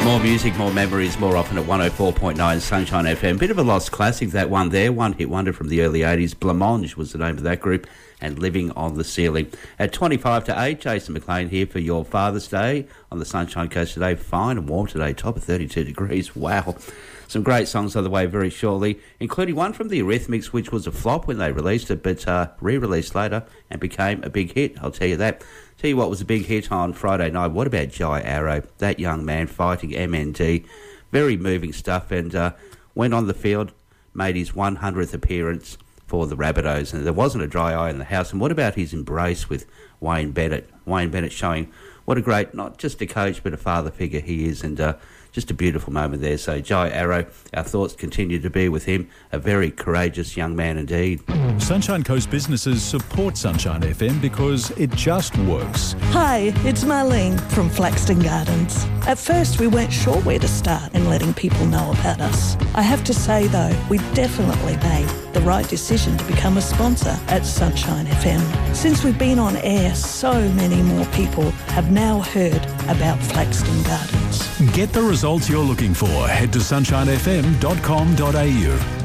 More music, more memories, more often at 104.9 Sunshine FM. Bit of a lost classic, that one there. One hit wonder from the early 80s. Blancmange was the name of that group, and Living on the Ceiling. At 25 to 8, Jason McLean here for your Father's Day on the Sunshine Coast today. Fine and warm today, top of 32 degrees. Wow. Some great songs on the way very shortly, including one from the Eurythmics, which was a flop when they released it, but re-released later and became a big hit, I'll tell you that. Tell you what was a big hit on Friday night. What about Jai Arrow? That young man fighting MND. Very moving stuff, and went on the field, made his 100th appearance for the Rabbitohs, and there wasn't a dry eye in the house. And what about his embrace with Wayne Bennett? Wayne Bennett showing what a great, not just a coach, but a father figure he is, and just a beautiful moment there. So Jai Arrow, our thoughts continue to be with him, a very courageous young man indeed. Sunshine Coast businesses support Sunshine FM because it just works. Hi, it's Marlene from Flaxton Gardens. At first we weren't sure where to start in letting people know about us. I have to say though, we definitely made the right decision to become a sponsor at Sunshine FM. Since we've been on air, so many more people have now heard about Flaxton Gardens. Get the results you're looking for. Head to sunshinefm.com.au.